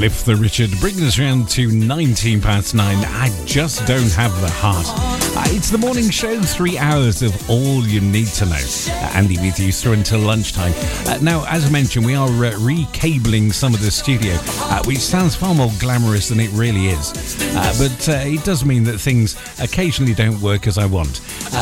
Cliff the Richard, bringing us round to 19 past 9. I just don't have the heart. It's the morning show, 3 hours of all you need to know. Andy with you through until lunchtime. Now, as I mentioned, we are recabling some of the studio, which sounds far more glamorous than it really is. But it does mean that things occasionally don't work as I want,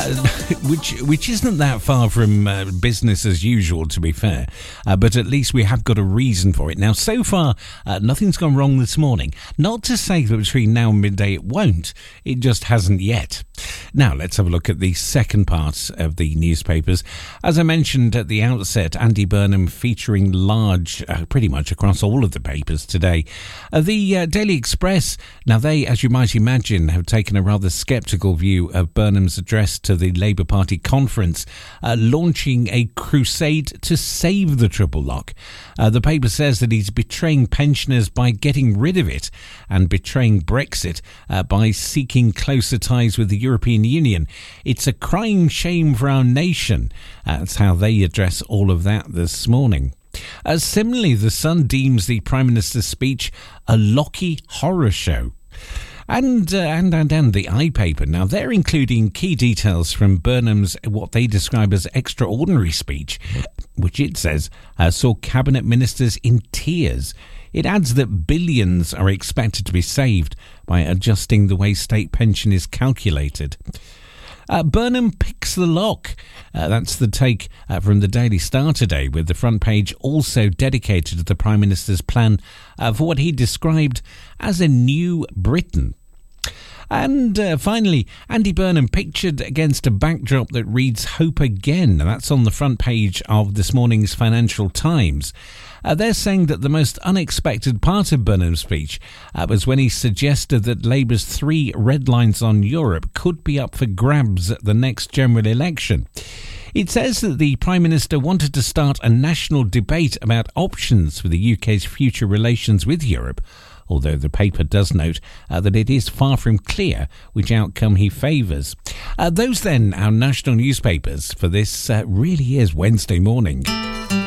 which isn't that far from business as usual, to be fair. But at least we have got a reason for it. Now, so far, nothing's gone wrong this morning. Not to say that between now and midday it won't. It just hasn't yet. Now, let's have a look at the second part of the newspapers. As I mentioned at the outset, Andy Burnham featuring large, pretty much across all of the papers today. The Daily Express, now they, as you might imagine, have taken a rather sceptical view of Burnham's address to the Labour Party conference, launching a crusade to save the triple lock. The paper says that he's betraying pensioners by getting rid of it and betraying Brexit by seeking closer ties with the European Union. It's a crying shame for our nation. That's how they address all of that this morning. Similarly, The Sun deems the Prime Minister's speech a locky horror show. And the iPaper. Now, they're including key details from Burnham's, what they describe as extraordinary speech, which it says saw cabinet ministers in tears. It adds that billions are expected to be saved by adjusting the way state pension is calculated. Burnham picks the lock. That's the take from the Daily Star today, with the front page also dedicated to the Prime Minister's plan for what he described as a new Britain. And finally, Andy Burnham pictured against a backdrop that reads Hope Again. That's on the front page of this morning's Financial Times. They're saying that the most unexpected part of Burnham's speech was when he suggested that Labour's 3 red lines on Europe could be up for grabs at the next general election. It says that the Prime Minister wanted to start a national debate about options for the UK's future relations with Europe, although the paper does note that it is far from clear which outcome he favours. Those then, our national newspapers for this really is Wednesday morning.